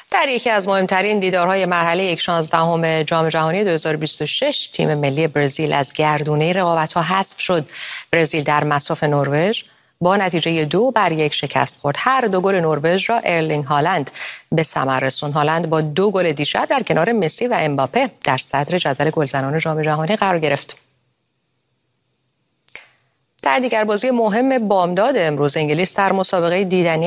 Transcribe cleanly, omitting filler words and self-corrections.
در یکی از مهمترین دیدارهای مرحله 16 جام جهانی 2026 تیم ملی برزیل از گردونه رقابت‌ها حذف شد. برزیل در مصاف نروژ با نتیجه 2-1 شکست خورد. هر دو گل نروژ را ارلینگ هالند به ثمر رساند. هالند با 2 گل دیشب در کنار مسی و امباپه در صدر جدول گلزنان جام جهانی قرار گرفت. در دیگر بازی مهم بامداد امروز انگلیس در مسابقه دیدنی